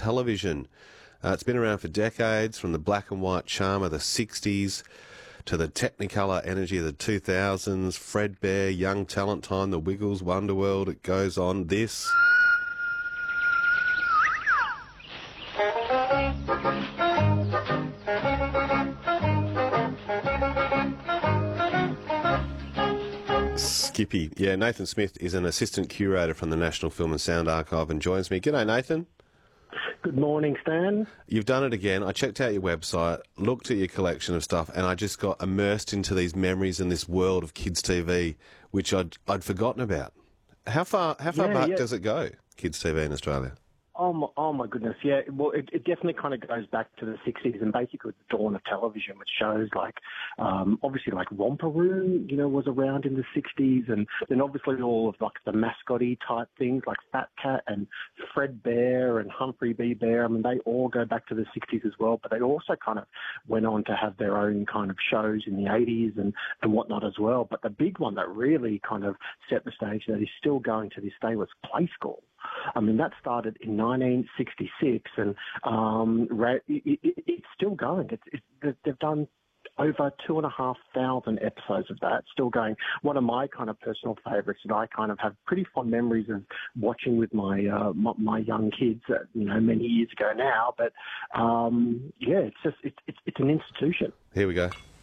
television. It's been around for decades, from the black and white charm of the 60s to the Technicolor energy of the 2000s, Fredbear, Young Talent Time, The Wiggles, Wonderworld, it goes on. This... Skippy. Yeah, Nathan Smith is an assistant curator from the National Film and Sound Archive and joins me. G'day, Nathan. Good morning, Stan. You've done it again. I checked out your website, looked at your collection of stuff, and I just got immersed into these memories and this world of kids' TV, which I'd forgotten about. How far back does it go, kids' TV in Australia? Oh my goodness, yeah. Well, it definitely kind of goes back to the 60s and basically the dawn of television, which shows like, obviously like Romper Room, was around in the 60s, and then obviously all of like the mascotty type things like Fat Cat and Fredbear and Humphrey B. Bear. I mean, they all go back to the 60s as well, but they also kind of went on to have their own kind of shows in the 80s and whatnot as well. But the big one that really kind of set the stage that is still going to this day was Play School. I mean, that started in 1966, and it's still going. They've done over 2,500 episodes of that, still going. One of my kind of personal favourites that I kind of have pretty fond memories of watching with my my young kids, many years ago now. But it's an institution. Here we go.